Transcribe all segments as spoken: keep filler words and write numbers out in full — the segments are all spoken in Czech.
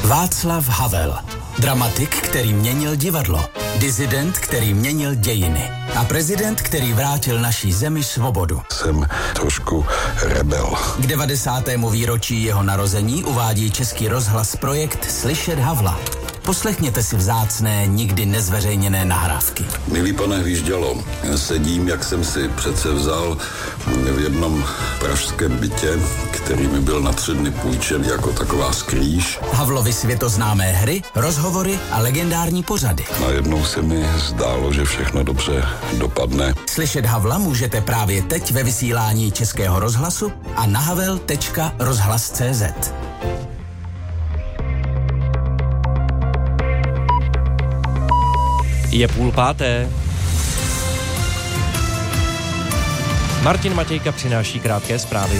Václav Havel. Dramatik, který měnil divadlo. Disident, který měnil dějiny. A prezident, který vrátil naší zemi svobodu. Jsem trošku rebel. K devadesátému výročí jeho narození uvádí Český rozhlas projekt Slyšet Havla. Poslechněte si vzácné, nikdy nezveřejněné nahrávky. Milý pane Hvíždělo, sedím, jak jsem si přece vzal v jednom pražském bytě, který mi byl na tři dny půjčen jako taková skrýš. Havlovy světoznámé hry, rozhovory a legendární pořady. Najednou se mi zdálo, že všechno dobře dopadne. Slyšet Havla můžete právě teď ve vysílání Českého rozhlasu a na havel tečka rozhlas tečka cé zet. Je půl páté. Martin Matějka přináší krátké zprávy.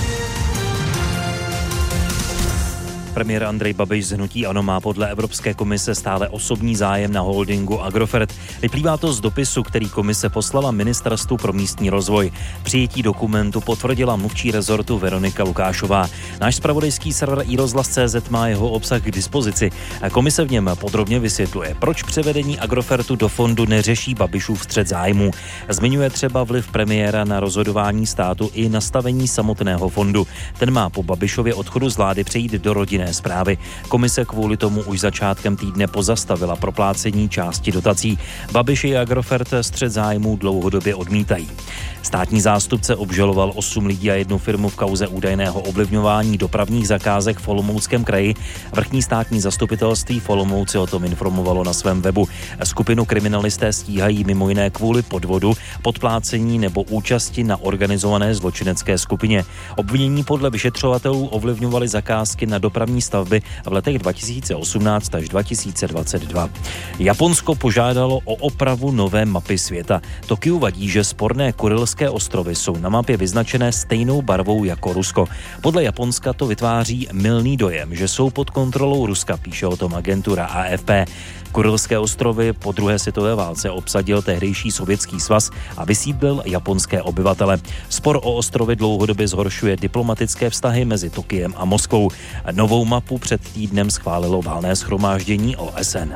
Premiér Andrej Babiš z hnutí ANO má podle Evropské komise stále osobní zájem na holdingu Agrofert. Vyplývá to z dopisu, který komise poslala Ministerstvu pro místní rozvoj. Přijetí dokumentu potvrdila mluvčí rezortu Veronika Lukášová. Náš zpravodajský server i rozhlas tečka cé zet má jeho obsah k dispozici. Komise v něm podrobně vysvětluje, proč převedení Agrofertu do fondu neřeší Babišův střet zájmů. Zmiňuje třeba vliv premiéra na rozhodování státu i nastavení samotného fondu. Ten má po Babišově odchodu z vlády přejít do rodiny zprávy. Komise kvůli tomu už začátkem týdne pozastavila proplácení části dotací. Babiš i Agrofert střet zájmů dlouhodobě odmítají. Státní zástupce obžaloval osm lidí a jednu firmu v kauze údajného ovlivňování dopravních zakázek v Olomouckém kraji. Vrchní státní zastupitelství v Olomouci o tom informovalo na svém webu. Skupinu kriminalisté stíhají mimo jiné kvůli podvodu, podplácení nebo účasti na organizované zločinecké skupině. Obvinění podle vyšetřovatelů ovlivňovaly zakázky na dopravní stavby v letech dva tisíce osmnáct až dva tisíce dvacet dva. Japonsko požádalo o opravu nové mapy světa. Tokiu vadí, že sporné Kurilské ostrovy jsou na mapě vyznačené stejnou barvou jako Rusko. Podle Japonska to vytváří mylný dojem, že jsou pod kontrolou Ruska, píše o tom agentura A F P. Kurilské ostrovy po druhé světové válce obsadil tehdejší Sovětský svaz a vysídlil japonské obyvatele. Spor o ostrovy dlouhodobě zhoršuje diplomatické vztahy mezi Tokiem a Moskvou. Novou mapu před týdnem schválilo valné shromáždění O S N.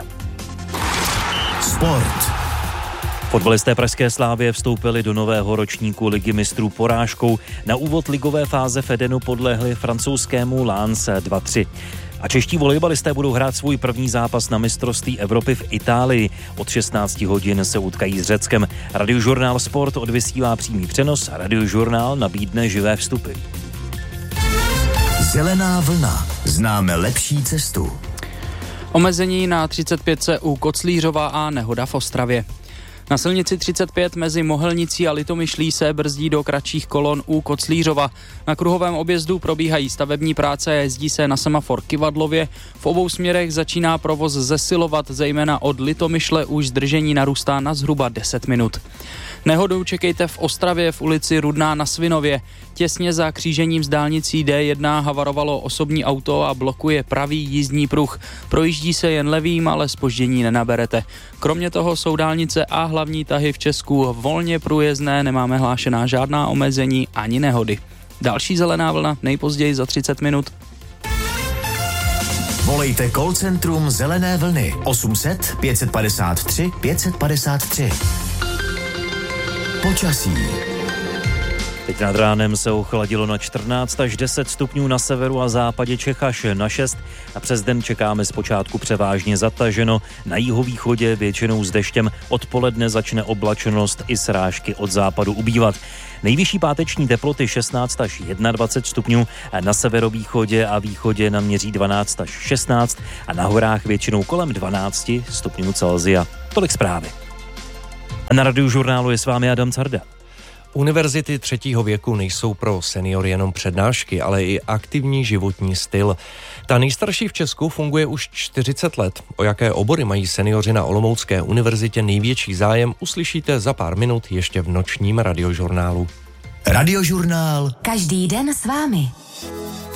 Sport. Fotbalisté pražské Slávie vstoupili do nového ročníku Ligy mistrů porážkou. Na úvod ligové fáze v Edenu podlehli francouzskému Lens dva tři. A čeští volejbalisté budou hrát svůj první zápas na mistrovství Evropy v Itálii. Od šestnáct hodin se utkají s Řeckem. Radiožurnál Sport odvysílá přímý přenos a Radiožurnál nabídne živé vstupy. Zelená vlna. Známe lepší cestu. Omezení na třicet pět u Koclířova a nehoda v Ostravě. Na silnici třicet pět mezi Mohelnicí a Litomyšlí se brzdí do kratších kolon u Koclířova. Na kruhovém objezdu probíhají stavební práce a jezdí se na semafor Kyvadlově. V obou směrech začíná provoz zesilovat, zejména od Litomyšle už zdržení narůstá na zhruba deset minut. Nehodu čekejte v Ostravě v ulici Rudná na Svinově. Těsně za křížením s dálnicí D jedna havarovalo osobní auto a blokuje pravý jízdní pruh. Projíždí se jen levým, ale zpoždění nenaberete. Kromě toho jsou dálnice a hlavní tahy v Česku volně průjezdné, nemáme hlášená žádná omezení ani nehody. Další zelená vlna nejpozději za třicet minut. Volejte call centrum Zelené vlny osm set pět padesát tři pět padesát tři. Počasí. Teď nad ránem se ochladilo na čtrnáct až deset stupňů na severu a západě Čech až na šest a přes den čekáme zpočátku převážně zataženo, na jihovýchodě většinou s deštěm, odpoledne začne oblačenost i srážky od západu ubývat. Nejvyšší páteční teploty šestnáct až dvacet jedna stupňů, na severovýchodě a východě naměří dvanáct až šestnáct a na horách většinou kolem dvanáct stupňů Celsia. Tolik zprávy. Na Radiožurnálu je s vámi Adam Carda. Univerzity třetího věku nejsou pro seniory jenom přednášky, ale i aktivní životní styl. Ta nejstarší v Česku funguje už čtyřicet let. O jaké obory mají seniori na Olomoucké univerzitě největší zájem, uslyšíte za pár minut ještě v nočním Radiožurnálu. Radiožurnál. Každý den s vámi.